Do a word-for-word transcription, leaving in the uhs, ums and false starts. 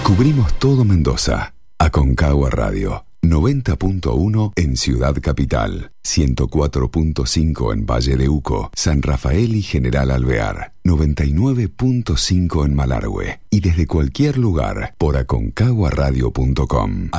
Cubrimos todo Mendoza. Aconcagua Radio. noventa punto uno en Ciudad Capital, ciento cuatro punto cinco en Valle de Uco, San Rafael y General Alvear, noventa y nueve punto cinco en Malargüe y desde cualquier lugar por aconcagua radio punto com.